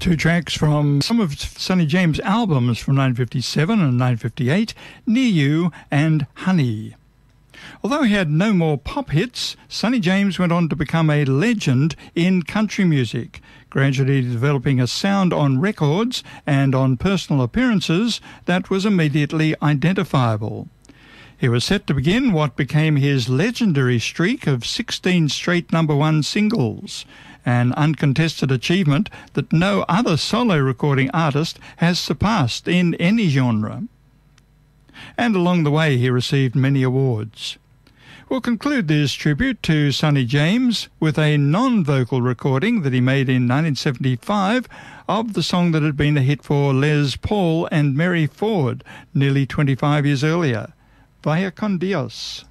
Two tracks from some of Sonny James' albums from 1957 and 1958, Near You and Honey. Although he had no more pop hits, Sonny James went on to become a legend in country music, gradually developing a sound on records and on personal appearances that was immediately identifiable. He was set to begin what became his legendary streak of 16 straight number one singles, an uncontested achievement that no other solo recording artist has surpassed in any genre. And along the way he received many awards. We'll conclude this tribute to Sonny James with a non-vocal recording that he made in 1975 of the song that had been a hit for Les Paul and Mary Ford nearly 25 years earlier, Vaya con Dios.